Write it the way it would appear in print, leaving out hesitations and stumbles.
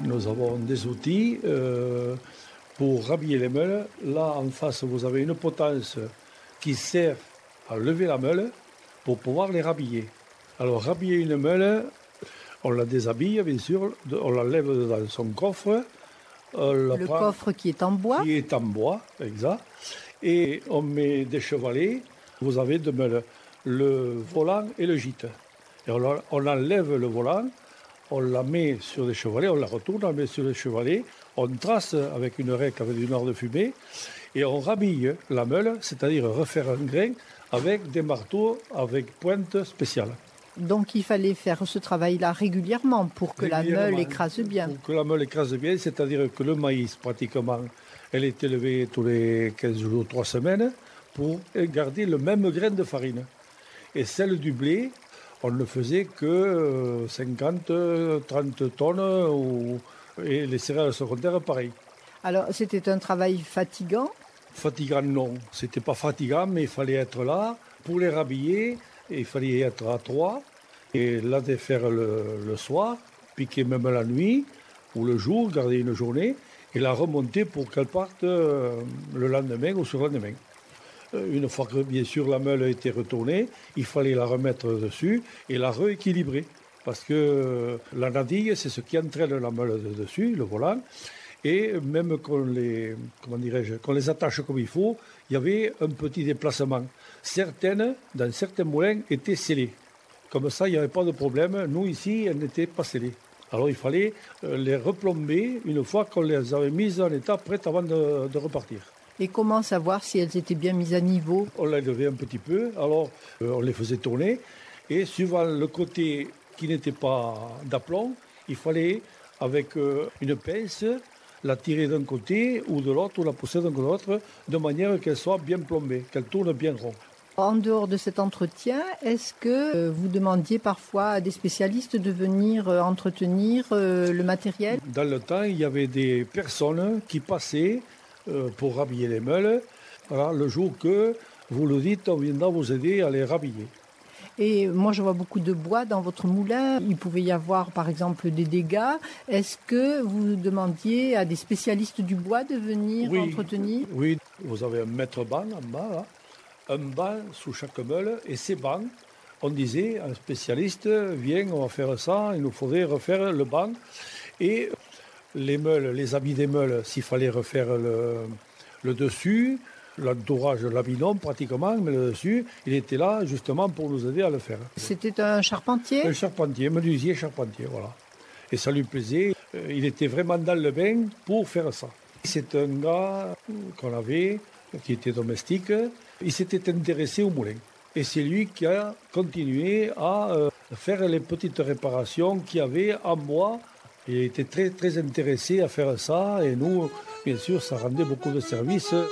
nous avons des outils pour rhabiller les meules. Là, en face, vous avez une potence qui sert à lever la meule pour pouvoir les rhabiller. Alors, rhabiller une meule, on la déshabille, bien sûr, on la lève dans son coffre. Le coffre qui est en bois. Qui est en bois, exact. Et on met des chevalets. Vous avez deux meules, le volant et le gîte. Et on enlève le volant, on la met sur des chevalets, on la retourne, on la met sur des chevalets, on trace avec une règle avec du nord de fumée, et on rhabille la meule, c'est-à-dire refaire un grain avec des marteaux avec pointe spéciale. Donc il fallait faire ce travail-là régulièrement pour que la meule écrase bien. Pour que la meule écrase bien, c'est-à-dire que le maïs, pratiquement, elle est élevée tous les 15 jours, 3 semaines, pour garder le même grain de farine. Et celle du blé, on ne faisait que 50, 30 tonnes, et les céréales secondaires, pareil. Alors c'était un travail fatigant ? Fatigant, non. C'était pas fatigant, mais il fallait être là pour les rhabiller. Et il fallait être à 3 et la défaire le soir, piquer même la nuit ou le jour, garder une journée et la remonter pour qu'elle parte le lendemain ou surlendemain. Une fois que bien sûr la meule a été retournée, il fallait la remettre dessus et la rééquilibrer. Parce que la nadille, c'est ce qui entraîne la meule dessus, le volant. Et même qu'on les attache comme il faut, il y avait un petit déplacement. Dans certains moulins, étaient scellées. Comme ça, il n'y avait pas de problème. Nous, ici, elles n'étaient pas scellées. Alors, il fallait les replomber une fois qu'on les avait mises en état prêtes avant de repartir. Et comment savoir si elles étaient bien mises à niveau ? On les levait un petit peu, alors on les faisait tourner. Et suivant le côté qui n'était pas d'aplomb, il fallait, avec une pince, la tirer d'un côté ou de l'autre, ou la pousser d'un côté de l'autre, de manière qu'elle soit bien plombée, qu'elle tourne bien rond. En dehors de cet entretien, est-ce que vous demandiez parfois à des spécialistes de venir entretenir le matériel ? Dans le temps, il y avait des personnes qui passaient pour rhabiller les meules. Voilà, le jour que vous le dites, on viendra vous aider à les rhabiller. Et moi, je vois beaucoup de bois dans votre moulin. Il pouvait y avoir, par exemple, des dégâts. Est-ce que vous demandiez à des spécialistes du bois de venir entretenir ? Oui, vous avez un maître-banc en bas, là. Un banc sous chaque meule. Et ces bancs, on disait, un spécialiste, viens, on va faire ça, il nous faudrait refaire le banc. Et les meules, les habits des meules, s'il fallait refaire le dessus, l'entourage, l'habit non pratiquement, mais le dessus, il était là justement pour nous aider à le faire. C'était un charpentier ? Un charpentier, menuisier charpentier, voilà. Et ça lui plaisait, il était vraiment dans le bain pour faire ça. C'est un gars qu'on avait, qui était domestique, il s'était intéressé au moulin. Et c'est lui qui a continué à faire les petites réparations qu'il y avait en bois. Il était très, très intéressé à faire ça, et nous, bien sûr, ça rendait beaucoup de services.